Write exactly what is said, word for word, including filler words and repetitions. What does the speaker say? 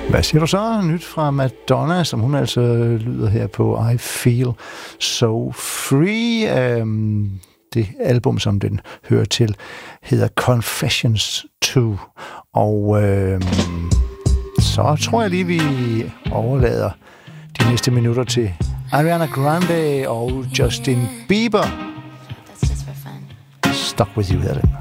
Hvad siger du så? Nyt fra Madonna, som hun altså lyder her på I Feel So Free. Um, det album, som den hører til, hedder Confessions to. Og um, så tror jeg lige, vi overlader de næste minutter til Ariana Grande og Justin Bieber. Stuck With You hedder det.